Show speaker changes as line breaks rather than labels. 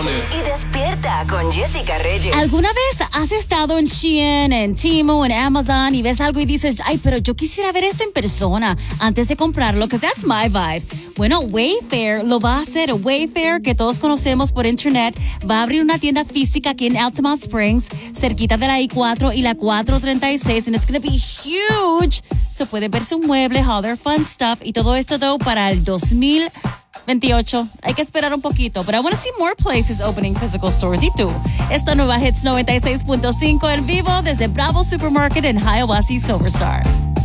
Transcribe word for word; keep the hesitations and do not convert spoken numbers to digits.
Y despierta con Jessica Reyes.
¿Alguna vez has estado en Shein, en Temu, en Amazon y ves algo y dices, ay, pero yo quisiera ver esto en persona antes de comprarlo, because that's my vibe? Bueno, Wayfair lo va a hacer. Wayfair, que todos conocemos por internet, va a abrir una tienda física aquí en Altamont Springs, cerquita de la I cuatro y la cuatrocientos treinta y seis, and it's going to be huge. Se puede ver su mueble, all their fun stuff, y todo esto, though, para el dos mil veintiocho. Hay que esperar un poquito, but I want to see more places opening physical stores. ¿Y tú? Esta nueva Hits noventa y seis punto cinco en vivo desde Bravo Supermarket en Hiawassee Silver Star.